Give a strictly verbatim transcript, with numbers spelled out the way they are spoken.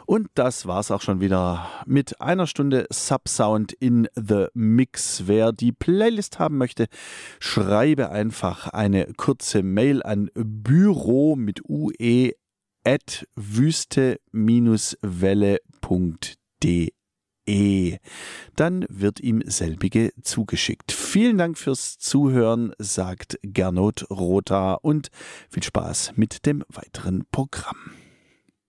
Und das war's auch schon wieder mit einer Stunde Subsound in the Mix. Wer die Playlist haben möchte, schreibe einfach eine kurze Mail an büro mit ue at wüste-welle punkt de. Dann wird ihm selbige zugeschickt. Vielen Dank fürs Zuhören, sagt Gernot Rother, und viel Spaß mit dem weiteren Programm.